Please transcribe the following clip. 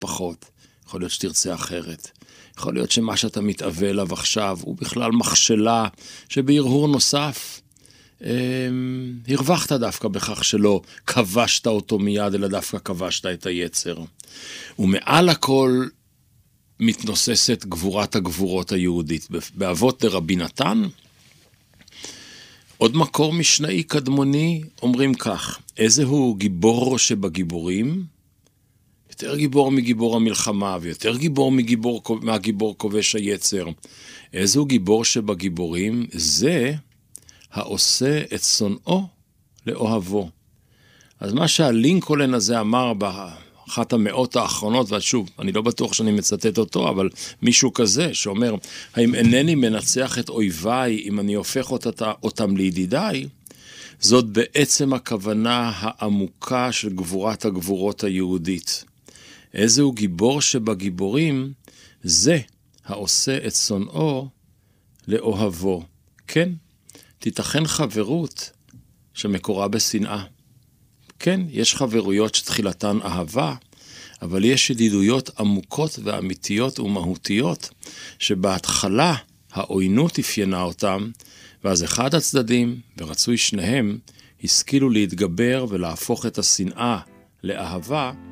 פחות, יכול להיות שתרצה אחרת. יכול להיות שמה שאתה מתאבל עליו עכשיו הוא בכלל מכשלה שבהרהור נוסף הרווחת דווקא בכך שלא כבשת אותו מיד, אלא דווקא כבשת את היצר. ומעל הכל מתנוססת גבורת הגבורות היהודית. באבות דרבי נתן, עוד מקור משנאי קדמוני, אומרים כך: איזהו גיבור שבגיבורים? יותר גיבור מגיבור המלחמה, ויותר גיבור מהגיבור כובש היצר. איזהו גיבור שבגיבורים? זה העושה את שונאו לאוהבו. אז מה שהלינקולן הזה אמר באחת המאות האחרונות, ושוב, אני לא בטוח שאני מצטט אותו, אבל מישהו כזה שאומר, האם אינני מנצח את אויביי אם אני הופך אותם לידידיי? זאת בעצם הכוונה העמוקה של גבורת הגבורות היהודית. איזהו גיבור שבגיבורים? זה העושה את שונאו לאוהבו. כן, תיתכן חברות שמקורה בשנאה. כן, יש חברויות שתחילתן אהבה, אבל יש ידידויות עמוקות ואמיתיות ומהותיות, שבהתחלה העוינות אפיינה אותם, ואז אחד הצדדים, ורצוי שניהם, השכילו להתגבר ולהפוך את השנאה לאהבה,